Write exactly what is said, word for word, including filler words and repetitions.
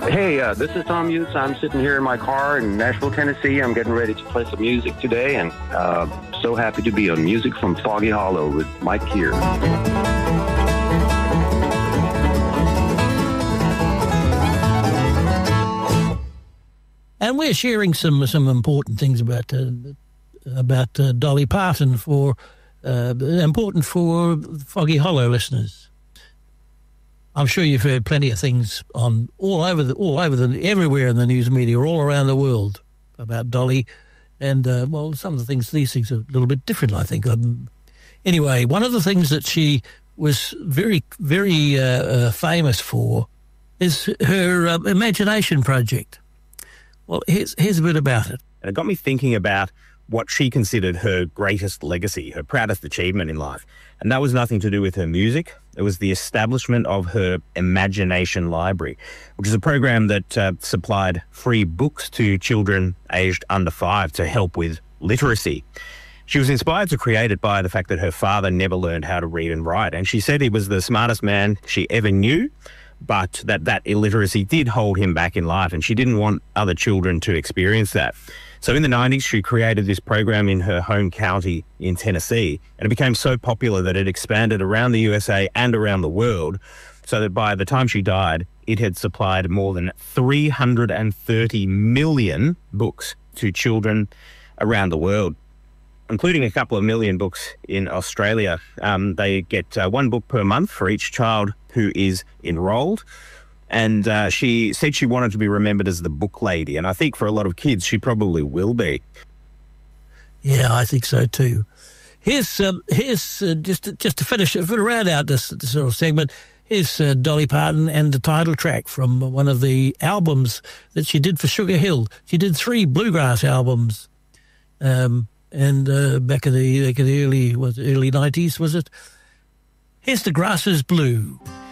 Hey, uh, this is Tom Hughes. I'm sitting here in my car in Nashville, Tennessee. I'm getting ready to play some music today, and uh, so happy to be on Music from Foggy Hollow with Mike Keir. And we're sharing some some important things about uh, about uh, Dolly Parton for uh, important for Foggy Hollow listeners. I'm sure you've heard plenty of things on all over the all over the everywhere in the news media, all around the world about Dolly, and uh, well, some of the things these things are a little bit different, I think. Um, anyway, one of the things that she was very very uh, uh, famous for is her uh, imagination project. Well, here's, here's a bit about it. And it got me thinking about what she considered her greatest legacy, her proudest achievement in life. And that was nothing to do with her music. It was the establishment of her Imagination Library, which is a program that uh, supplied free books to children aged under five to help with literacy. She was inspired to create it by the fact that her father never learned how to read and write. And she said he was the smartest man she ever knew, but that that illiteracy did hold him back in life, and she didn't want other children to experience that. So in the nineties, she created this program in her home county in Tennessee, and it became so popular that it expanded around the U S A and around the world, so that by the time she died, it had supplied more than three hundred thirty million books to children around the world, including a couple of million books in Australia. Um, they get uh, one book per month for each child who is enrolled. And uh, she said she wanted to be remembered as the book lady. And I think for a lot of kids, she probably will be. Yeah, I think so too. Here's, um, here's uh, just, to, just to finish, to round out this, this sort of segment, here's uh, Dolly Parton and the title track from one of the albums that she did for Sugar Hill. She did three bluegrass albums. Um, And uh, back in the, back in the early was it early nineties, was it? Here's The Grass Is Blue.